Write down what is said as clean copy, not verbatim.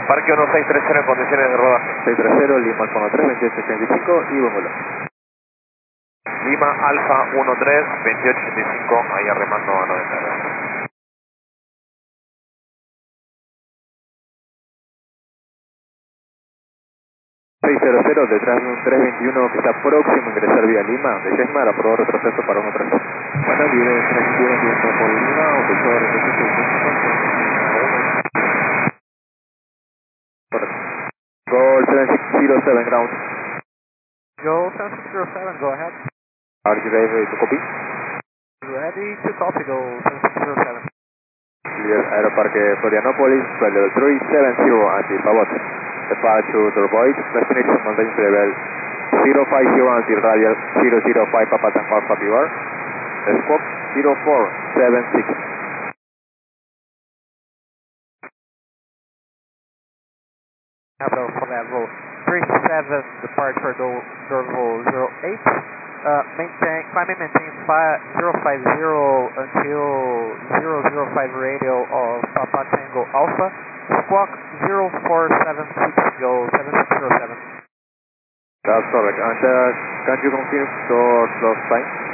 Parque 1630 en condiciones de rodaje. 630, Lima Alfa 13, 2885 y buen vuelo. Lima Alfa 13, 2885, ahí arremando a 90 grados. 600, detrás de un 321 que está próximo a ingresar vía Lima, de Chesmar, aprobó retroceso para 132. Bueno, libre 321, directo por Lima, operador de 1. Gol 7607 ground. Go 7607, go ahead. Are you ready to copy? Ready to copy, go 7607. Clear Aeroparque Florianopolis, flight level 370 anti-pavot. Departure to avoid, destination maintenance level 050 anti-radial 005 Papa Tango Alpha PR. Squawk 0476. Level for level 37, departure Dorval 08. Climb and maintain 050 until 005 radio of Papa Tango Alpha. Squawk 0476, go 7607. That's correct. And can you confirm your close time?